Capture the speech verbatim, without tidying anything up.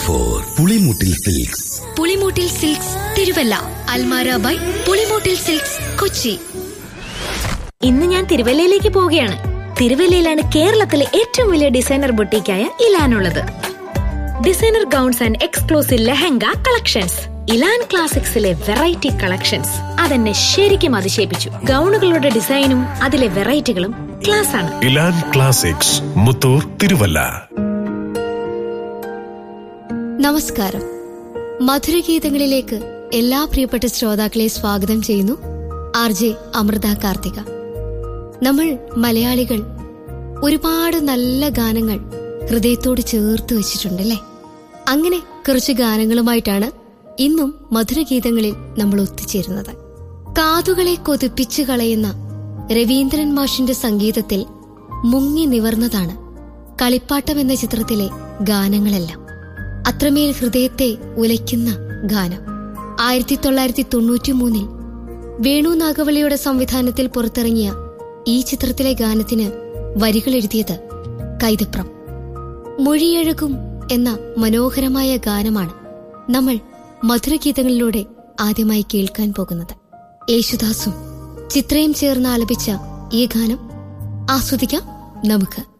Four Pulimoottil silks. Pulimoottil silks Thiruvalla, Almara by Pulimoottil silks Kochi. ഇന്ന് ഞാൻ തിരുവല്ലയിലേക്ക് പോവുകയാണ്. തിരുവല്ലയിലാണ് കേരളത്തിലെ ഏറ്റവും വലിയ designer ബൊട്ടീക്കായ ഇലാനുള്ളത്. Designer gowns and exclusive lehenga collections. ഇലാൻ ക്ലാസിക്സിലെ variety collections അതെന്നെ ശരിക്കും അതിശയിപ്പിച്ചു. ഗൗണുകളുടെ ഡിസൈനും അതിലെ വെറൈറ്റികളും ക്ലാസ് ആണ്. ഇലാൻ ക്ലാസിക്സ്, മുത്തൂർ, തിരുവല്ല. നമസ്കാരം. മധുരഗീതങ്ങളിലേക്ക് എല്ലാ പ്രിയപ്പെട്ട ശ്രോതാക്കളെ സ്വാഗതം ചെയ്യുന്നു. R J Amrita Karthika. നമ്മൾ മലയാളികൾ ഒരുപാട് നല്ല ഗാനങ്ങൾ ഹൃദയത്തോട് ചേർത്ത് വെച്ചിട്ടുണ്ടല്ലേ? അങ്ങനെ കുറച്ച് ഗാനങ്ങളുമായിട്ടാണ് ഇന്നും മധുരഗീതങ്ങളിൽ നമ്മൾ ഒത്തുചേരുന്നത്. കാതുകളെ കൊതിപ്പിച്ചു കളയുന്ന രവീന്ദ്രൻ മാഷിന്റെ സംഗീതത്തിൽ മുങ്ങി നിവർന്നതാണ് കളിപ്പാട്ടം എന്ന ചിത്രത്തിലെ ഗാനങ്ങളെല്ലാം. അത്രമേൽ ഹൃദയത്തെ ഉലയ്ക്കുന്ന ഗാനം. ആയിരത്തി തൊള്ളായിരത്തി തൊണ്ണൂറ്റി മൂന്നിൽ വേണു നാഗവള്ളിയുടെ സംവിധാനത്തിൽ പുറത്തിറങ്ങിയ ഈ ചിത്രത്തിലെ ഗാനത്തിന് വരികൾ എഴുതിയത് കൈതപ്രം. മൊഴിയഴകും എന്ന മനോഹരമായ ഗാനമാണ് നമ്മൾ മധുരഗീതങ്ങളിലൂടെ ആദ്യമായി കേൾക്കാൻ പോകുന്നത്. യേശുദാസും ചിത്രയും ചേർന്ന് ആലപിച്ച ഈ ഗാനം ആസ്വദിക്കാം നമുക്ക്.